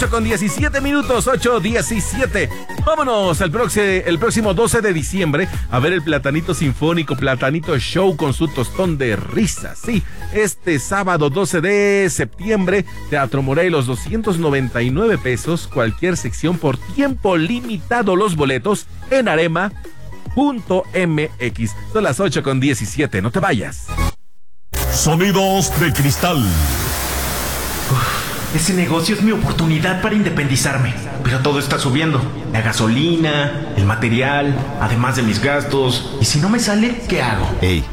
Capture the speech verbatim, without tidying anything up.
ocho con diecisiete minutos, ocho diecisiete. Vámonos al próximo, el próximo doce de diciembre a ver el Platanito Sinfónico, Platanito Show con su tostón de risas. Sí, este sábado doce de septiembre, Teatro Morelos, doscientos noventa y nueve pesos, cualquier sección por tiempo limitado. Los boletos en arema punto m x. Son las ocho con diecisiete, no te vayas. Sonidos de cristal. Uf, ese negocio es mi oportunidad para independizarme. Pero todo está subiendo. La gasolina, el material, además de mis gastos. ¿Y si no me sale, qué hago? Ey,